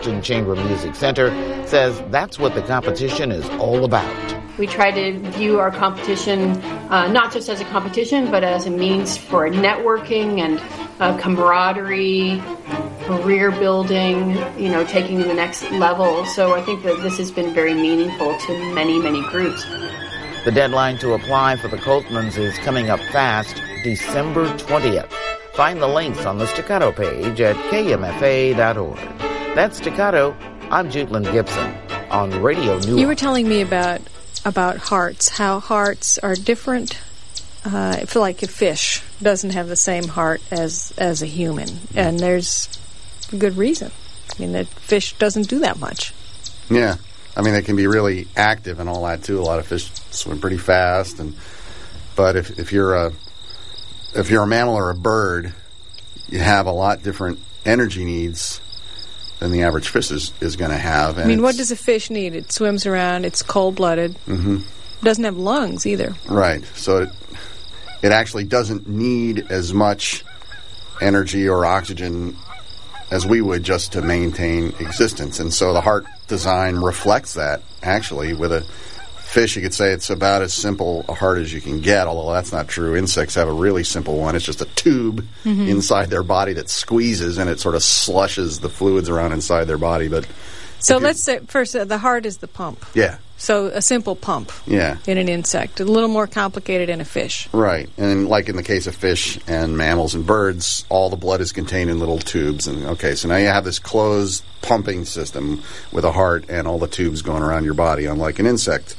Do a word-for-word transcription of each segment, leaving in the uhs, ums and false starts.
Austin Chamber Music Center says that's what the competition is all about. We try to view our competition uh, not just as a competition, but as a means for networking and uh, camaraderie, career building, you know, taking to the next level. So I think that this has been very meaningful to many, many groups. The deadline to apply for the Coltmans is coming up fast, December twentieth. Find the links on the Staccato page at K M F A dot org. That's Staccato. I'm Jutland Gibson on Radio New York. You were telling me about about hearts, how hearts are different. Uh, I feel like a fish doesn't have the same heart as, as a human, and there's a good reason. I mean, that fish doesn't do that much. Yeah. I mean, they can be really active and all that, too. A lot of fish swim pretty fast. and But if, if you're a if you're a mammal or a bird, you have a lot different energy needs than the average fish is, is going to have. And I mean, what does a fish need? It swims around. It's cold-blooded. Mm-hmm. Doesn't have lungs either. Right. So it, it actually doesn't need as much energy or oxygen as we would just to maintain existence. And so the heart design reflects that, actually. With a fish, you could say it's about as simple a heart as you can get, although that's not true. Insects have a really simple one. It's just a tube mm-hmm. inside their body that squeezes, and it sort of slushes the fluids around inside their body. But So let's say, first, uh, the heart is the pump. Yeah. So a simple pump yeah. in an insect. A little more complicated in a fish. Right. And like in the case of fish and mammals and birds, all the blood is contained in little tubes. And okay, so now you have this closed pumping system with a heart and all the tubes going around your body, unlike an insect.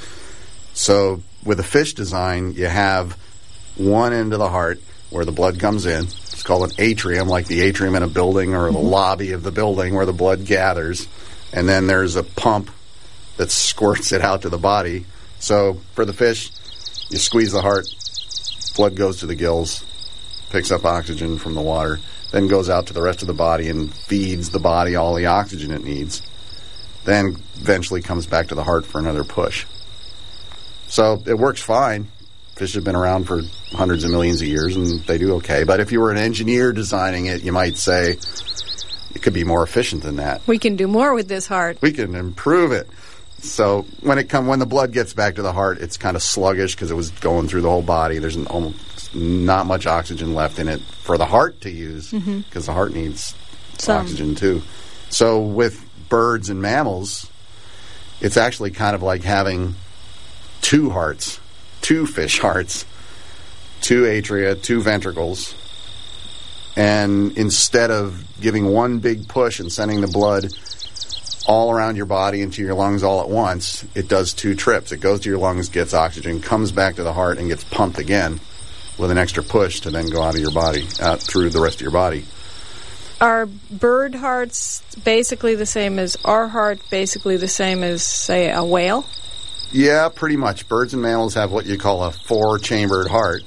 So with a fish design, you have one end of the heart where the blood comes in. It's called an atrium, like the atrium in a building or the mm-hmm. lobby of the building where the blood gathers. And then there's a pump that squirts it out to the body. So for the fish, you squeeze the heart, blood goes to the gills, picks up oxygen from the water, then goes out to the rest of the body and feeds the body all the oxygen it needs. Then eventually comes back to the heart for another push. So it works fine. Fish have been around for hundreds of millions of years, and they do okay. But if you were an engineer designing it, you might say it could be more efficient than that. We can do more with this heart. We can improve it. So when it come when the blood gets back to the heart, it's kind of sluggish because it was going through the whole body. There's an, almost not much oxygen left in it for the heart to use because mm-hmm. the heart needs Some. oxygen too. So with birds and mammals, it's actually kind of like having two hearts, two fish hearts, two atria, two ventricles. And instead of giving one big push and sending the blood all around your body into your lungs all at once, it does two trips. It goes to your lungs, gets oxygen, comes back to the heart, and gets pumped again with an extra push to then go out of your body, out through the rest of your body. Are bird hearts basically the same as our heart, basically the same as, say, a whale? Yeah, pretty much. Birds and mammals have what you call a four-chambered heart,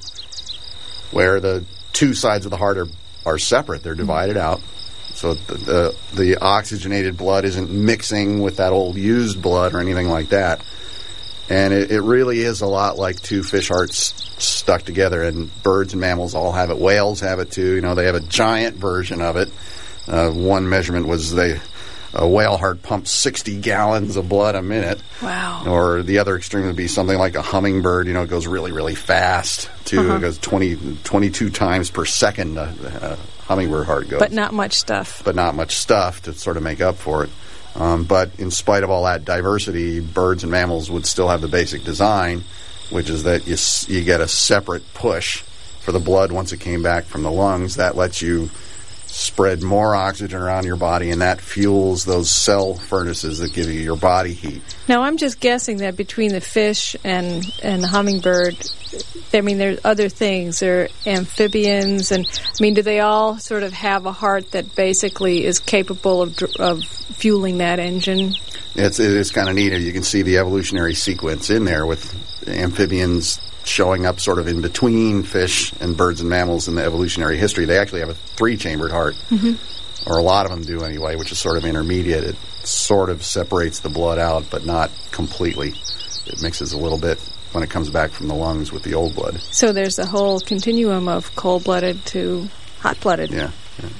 where the two sides of the heart are, are separate. They're divided out. So the, the the oxygenated blood isn't mixing with that old used blood or anything like that. And it, it really is a lot like two fish hearts stuck together. And birds and mammals all have it. Whales have it too. You know, they have a giant version of it. Uh, one measurement was they a whale heart pumps sixty gallons of blood a minute. Wow. Or the other extreme would be something like a hummingbird. You know, it goes really, really fast too. Uh-huh. It goes twenty, twenty-two times per second. Uh, uh, hummingbird heart goes. But not much stuff. But not much stuff to sort of make up for it. Um, but in spite of all that diversity, birds and mammals would still have the basic design, which is that you you get a separate push for the blood once it came back from the lungs. That lets you spread more oxygen around your body, and that fuels those cell furnaces that give you your body heat. Now, I'm just guessing that between the fish and, and the hummingbird, I mean, there's other things. There are amphibians, and, I mean, do they all sort of have a heart that basically is capable of of fueling that engine? It's, it is kind of neat. You can see the evolutionary sequence in there with amphibians showing up sort of in between fish and birds and mammals in the evolutionary history. They actually have a three-chambered heart, mm-hmm. or a lot of them do anyway, which is sort of intermediate. It sort of separates the blood out, but not completely. It mixes a little bit when it comes back from the lungs with the old blood. So there's a whole continuum of cold-blooded to hot-blooded. Yeah. yeah.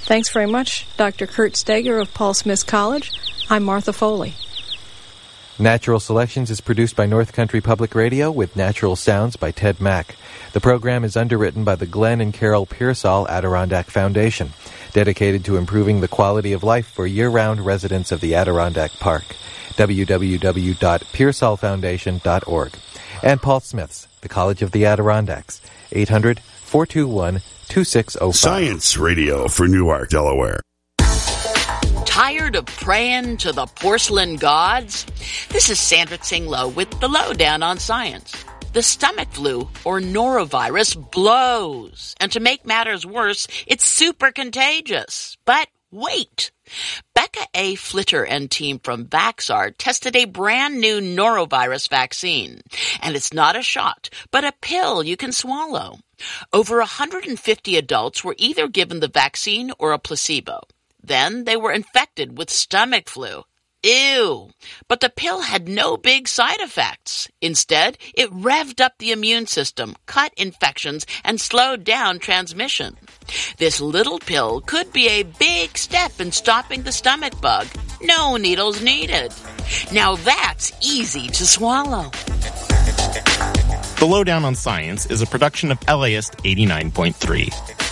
Thanks very much, Doctor Kurt Steger of Paul Smith College. I'm Martha Foley. Natural Selections is produced by North Country Public Radio with natural sounds by Ted Mack. The program is underwritten by the Glenn and Carol Pearsall Adirondack Foundation, dedicated to improving the quality of life for year-round residents of the Adirondack Park. w w w dot pearsall foundation dot org. And Paul Smith's, the College of the Adirondacks, eight hundred, four two one, two six zero five. Science Radio for Newark, Delaware. Tired of praying to the porcelain gods? This is Sandra Tsinglow with the Lowdown on Science. The stomach flu, or norovirus, blows. And to make matters worse, it's super contagious. But wait! Becca A. Flitter and team from Vaxart tested a brand new norovirus vaccine. And it's not a shot, but a pill you can swallow. Over one hundred fifty adults were either given the vaccine or a placebo. Then they were infected with stomach flu. Ew! But the pill had no big side effects. Instead, it revved up the immune system, cut infections, and slowed down transmission. This little pill could be a big step in stopping the stomach bug. No needles needed. Now that's easy to swallow. The Lowdown on Science is a production of L A I S T eighty-nine point three.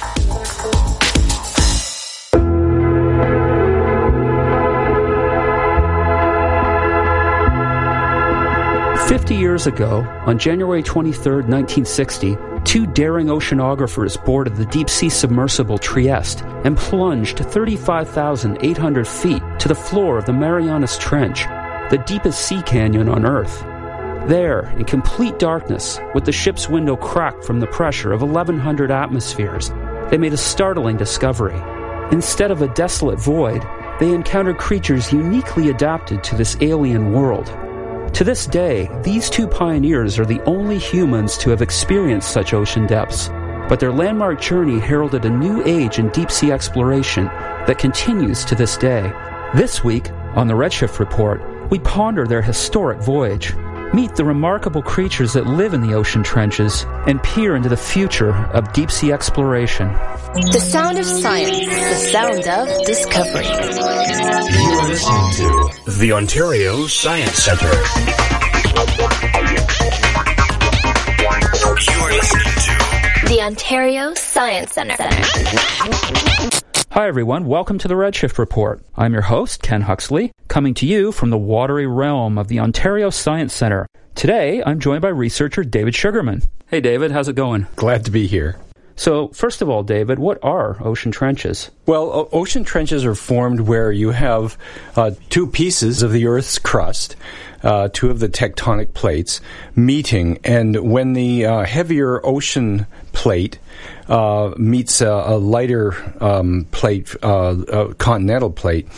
Fifty years ago, on January twenty-third, nineteen sixty, two daring oceanographers boarded the deep-sea submersible Trieste and plunged thirty-five thousand eight hundred feet to the floor of the Marianas Trench, the deepest sea canyon on Earth. There, in complete darkness, with the ship's window cracked from the pressure of eleven hundred atmospheres, they made a startling discovery. Instead of a desolate void, they encountered creatures uniquely adapted to this alien world. To this day, these two pioneers are the only humans to have experienced such ocean depths, but their landmark journey heralded a new age in deep-sea exploration that continues to this day. This week, on the Redshift Report, we ponder their historic voyage, meet the remarkable creatures that live in the ocean trenches, and peer into the future of deep-sea exploration. The sound of science, the sound of discovery. You are listening to the Ontario Science Centre. You are listening to the Ontario Science Centre. Hi everyone, welcome to the Redshift Report. I'm your host, Ken Huxley, coming to you from the watery realm of the Ontario Science Centre. Today, I'm joined by researcher David Sugarman. Hey David, how's it going? Glad to be here. So, first of all, David, what are ocean trenches? Well, o- ocean trenches are formed where you have uh, two pieces of the Earth's crust, uh, two of the tectonic plates, meeting. And when the uh, heavier ocean plate uh, meets a, a lighter um, plate, uh, a continental plate,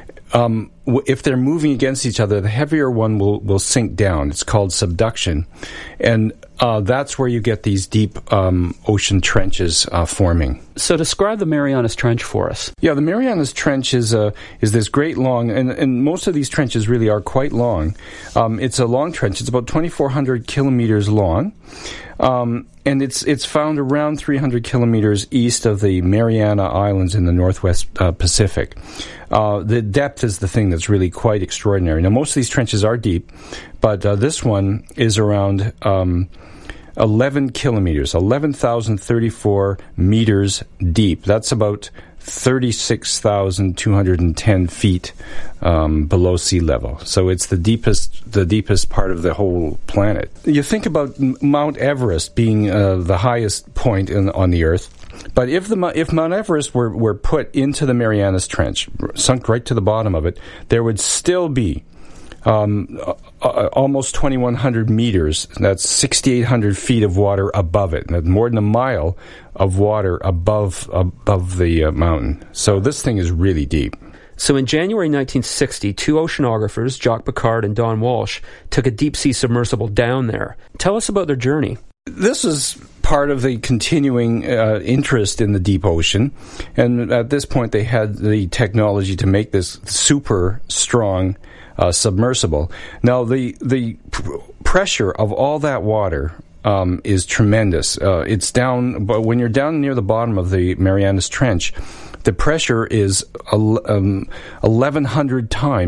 um, w- if they're moving against each other, the heavier one will, will sink down. It's called subduction. And Uh, that's where you get these deep um, ocean trenches uh, forming. So describe the Marianas Trench for us. Yeah, the Marianas Trench is uh, is this great long, and, and most of these trenches really are quite long. Um, it's a long trench. It's about twenty-four hundred kilometers long, um, and it's it's found around three hundred kilometers east of the Mariana Islands in the Northwest uh, Pacific. Uh, the depth is the thing that's really quite extraordinary. Now, most of these trenches are deep, but uh, this one is around Um, eleven kilometers, eleven thousand thirty-four meters deep. That's about thirty-six thousand two hundred ten feet um, below sea level. So it's the deepest, the deepest part of the whole planet. You think about M- Mount Everest being uh, the highest point in, on the Earth. But if the if Mount Everest were, were put into the Marianas Trench, sunk right to the bottom of it, there would still be Um, uh, almost twenty-one hundred meters. That's sixty-eight hundred feet of water above it. That's more than a mile of water above above the uh, mountain. So this thing is really deep. So in January nineteen sixty, two oceanographers, Jacques Piccard and Don Walsh, took a deep-sea submersible down there. Tell us about their journey. This is part of the continuing uh, interest in the deep ocean. And at this point, they had the technology to make this super strong Uh, submersible. Now, the the p- pressure of all that water um, is tremendous. Uh, it's down, but when you're down near the bottom of the Marianas Trench, the pressure is um, eleven hundred times